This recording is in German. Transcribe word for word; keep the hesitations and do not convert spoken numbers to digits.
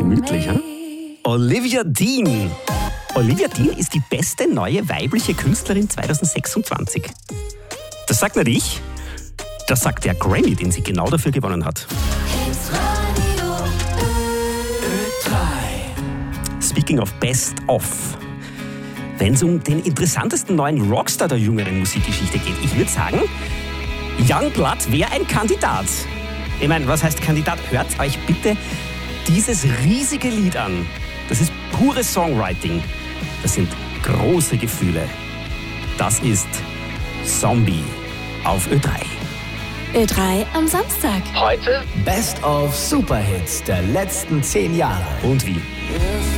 gemütlich, hm? Olivia Dean. Olivia Dean ist die beste neue weibliche Künstlerin zwanzig sechsundzwanzig. Das sagt nicht ich, das sagt der Grammy, den sie genau dafür gewonnen hat. Speaking of Best of. Wenn es um den interessantesten neuen Rockstar der jüngeren Musikgeschichte geht, ich würde sagen, Youngblood wäre ein Kandidat. Ich meine, was heißt Kandidat? Hört euch bitte dieses riesige Lied an. Das ist pures Songwriting. Das sind große Gefühle. Das ist Zombie auf Ö drei. Ö drei am Samstag. Heute Best of Superhits der letzten zehn Jahre. Und wie?